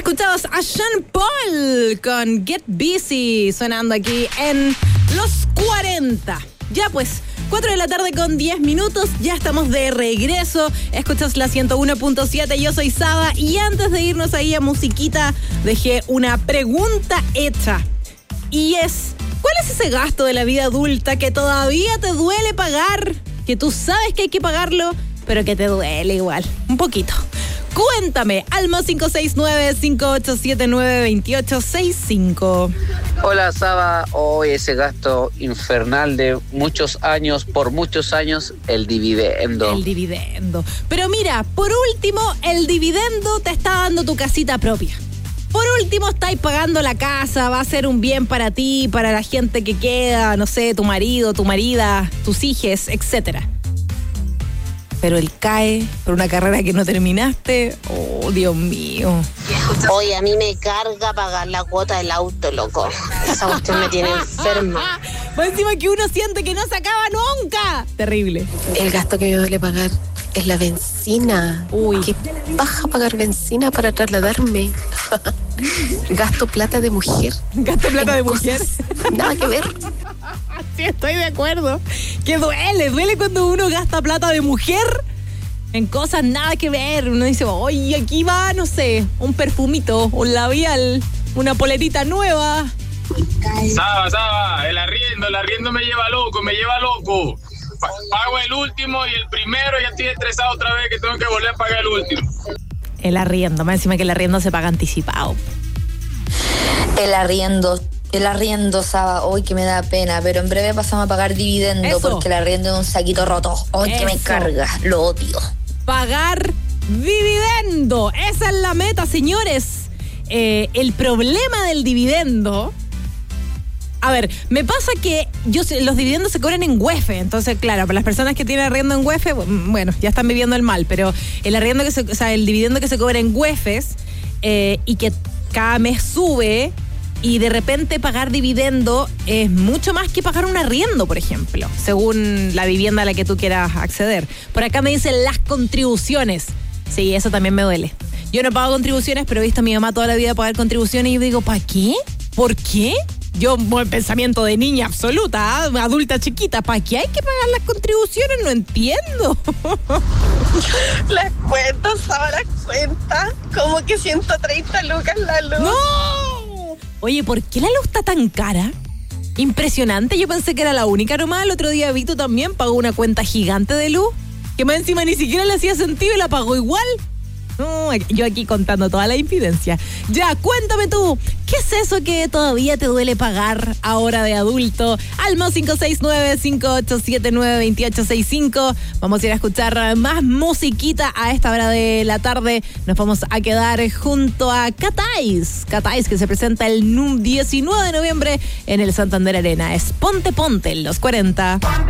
Escuchabas a Sean Paul con Get Busy sonando aquí en Los 40. Ya pues, 4 de la tarde con 10 minutos, ya estamos de regreso. Escuchas la 101.7, yo soy Saba. Y antes de irnos ahí a musiquita, dejé una pregunta hecha. Y es, ¿cuál es ese gasto de la vida adulta que todavía te duele pagar? Que tú sabes que hay que pagarlo, pero que te duele igual, un poquito. Cuéntame, al más 569-5879-2865. Hola Saba, hoy ese gasto infernal de muchos años, por muchos años, el dividendo. El dividendo. Pero mira, por último, el dividendo te está dando tu casita propia. Por último, estáis pagando la casa, va a ser un bien para ti, para la gente que queda, no sé, tu marido, tu marida, tus hijes, etcétera. Pero él cae por una carrera que no terminaste. Oh, Dios mío. Oye, a mí me carga pagar la cuota del auto, loco. Esa cuestión me tiene enferma. Más encima que uno siente que no se acaba nunca. Terrible. El gasto que me duele pagar es la benzina. Uy. Qué paja pagar benzina para trasladarme. Gasto plata de mujer. ¿Gasto plata de mujer? Nada que ver. Sí, estoy de acuerdo. Que duele cuando uno gasta plata de mujer en cosas nada que ver. Uno dice, oye, aquí va, no sé, un perfumito, un labial, una polerita nueva. Saba, el arriendo me lleva loco. Pago el último y el primero ya estoy estresado otra vez que tengo que volver a pagar el último. El arriendo, más encima que el arriendo se paga anticipado. El arriendo, Saba, hoy que me da pena, pero en breve pasamos a pagar dividendo. Eso. Porque el arriendo es un saquito roto. Hoy que me Eso. carga, lo odio. Pagar dividendo. Esa es la meta, señores. El problema del dividendo... A ver, me pasa que los dividendos se cobran en UEFE, entonces claro, para las personas que tienen arriendo en UEFE, bueno, ya están viviendo el mal, pero el dividendo que se cobra en UEFES y que cada mes sube y de repente pagar dividendo es mucho más que pagar un arriendo, por ejemplo, según la vivienda a la que tú quieras acceder. Por acá me dicen las contribuciones. Sí, eso también me duele. Yo no pago contribuciones, pero he visto a mi mamá toda la vida pagar contribuciones y yo digo, ¿para qué? ¿Por qué? Yo, buen pensamiento de niña absoluta, adulta chiquita, ¿para qué hay que pagar las contribuciones? No entiendo. Las cuentas, Saba, las cuentas. Como que 130 lucas la luz. ¡No! Oye, ¿por qué la luz está tan cara? Impresionante, yo pensé que era la única nomás. El otro día Vito también pagó una cuenta gigante de luz, que más encima ni siquiera le hacía sentido y la pagó igual. No, yo aquí contando toda la infidencia. Ya, cuéntame tú, ¿qué es eso que todavía te duele pagar ahora de adulto? Al más 569-5879-2865. Vamos a ir a escuchar más musiquita a esta hora de la tarde. Nos vamos a quedar junto a Catáis, que se presenta el 19 de noviembre en el Santander Arena. Es Ponte en los 40.